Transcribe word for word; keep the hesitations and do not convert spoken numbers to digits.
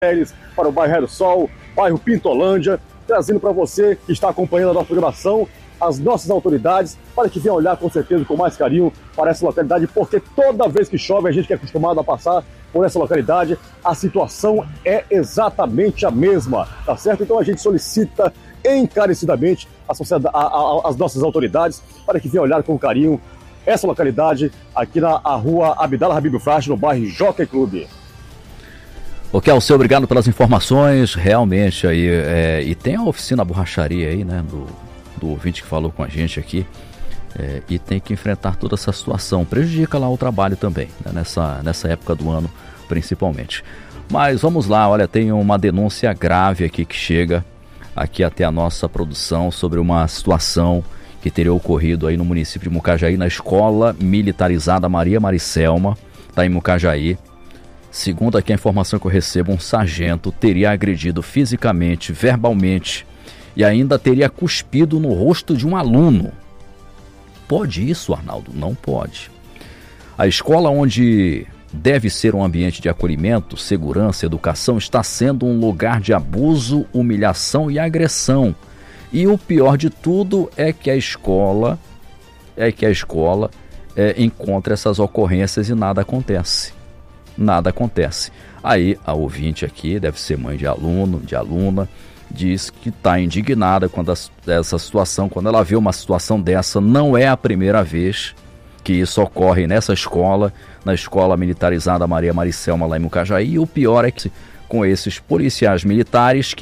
para o bairro Aerossol, bairro Pintolândia, trazendo para você que está acompanhando a nossa programação, as nossas autoridades, para que venham olhar com certeza com mais carinho para essa localidade, porque toda vez que chove, a gente que é acostumado a passar por essa localidade, a situação é exatamente a mesma, tá certo? Então a gente solicita encarecidamente a sociedade, a, a, as nossas autoridades para que venham olhar com carinho essa localidade aqui na a rua Abdala Habib Frade, no bairro Jockey Club. Ok, Alceu, obrigado pelas informações, realmente aí, é, e tem a oficina borracharia aí, né, do, do ouvinte que falou com a gente aqui, é, e tem que enfrentar toda essa situação, prejudica lá o trabalho também, né, nessa, nessa época do ano principalmente. Mas vamos lá, olha, tem uma denúncia grave aqui que chega aqui até a nossa produção sobre uma situação que teria ocorrido aí no município de Mucajaí, na escola militarizada Maria Maricelma, tá em Mucajaí. Segundo aqui a informação que eu recebo, um sargento teria agredido fisicamente, verbalmente e ainda teria cuspido no rosto de um aluno. Pode isso, Arnaldo? Não pode. A escola, onde deve ser um ambiente de acolhimento, segurança, educação, está sendo um lugar de abuso, humilhação e agressão. E o pior de tudo é que a escola, é que a escola é, encontra essas ocorrências e nada acontece. Nada acontece. Aí a ouvinte aqui, deve ser mãe de aluno, de aluna, diz que está indignada quando a, essa situação, quando ela vê uma situação dessa. Não é a primeira vez que isso ocorre nessa escola, na escola militarizada Maria Maricelma lá em Mucajaí. E o pior é que com esses policiais militares que